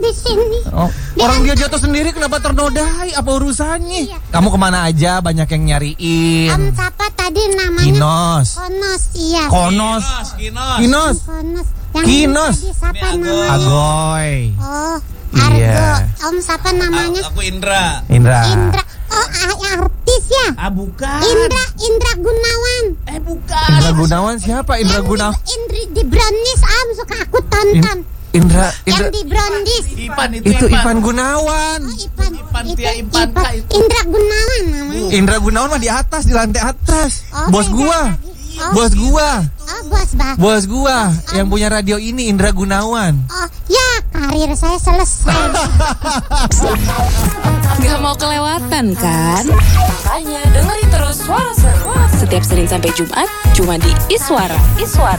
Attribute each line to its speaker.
Speaker 1: di sini.
Speaker 2: Oh, orang dia jatuh sendiri kenapa ternodai? Apa urusannya?
Speaker 1: Iya.
Speaker 2: Kamu kemana aja? Banyak yang nyariin.
Speaker 1: Siapa tadi namanya?
Speaker 2: Kinos.
Speaker 1: Konos, iya.
Speaker 2: Konos. Kinos.
Speaker 1: Konos. Yang
Speaker 2: Kinos.
Speaker 1: tadi siapa
Speaker 3: Ini
Speaker 1: namanya?
Speaker 2: Agoy.
Speaker 1: Oh,
Speaker 2: Iya.
Speaker 1: Argo. Om siapa namanya?
Speaker 3: Aku Indra.
Speaker 2: Indra.
Speaker 1: Indra. Oh, artis ya?
Speaker 3: Bukan.
Speaker 1: Indra Gunawan.
Speaker 3: Bukan.
Speaker 2: Indra Gunawan siapa? Indra Gunawan.
Speaker 1: Indri di Brownies, suka aku tonton.
Speaker 2: Indra.
Speaker 1: Yang di Brownies.
Speaker 3: Ipan
Speaker 2: Itu Ivan Gunawan.
Speaker 1: Oh, Ipan.
Speaker 3: Ipan itu.
Speaker 1: Indra Gunawan namanya.
Speaker 2: Indra Gunawan mah di atas, di lantai atas.
Speaker 1: Oh,
Speaker 2: Bos
Speaker 1: beda
Speaker 2: gua.
Speaker 1: lagi. Oh,
Speaker 2: Bos gua.
Speaker 1: Oh,
Speaker 2: Bos gua yang punya radio ini Indra Gunawan.
Speaker 1: Oh, ya karir saya selesai.
Speaker 4: Gak mau kelewatan kan? Makanya dengerin terus Suara Seru setiap Senin sampai Jumat cuma di Iswara.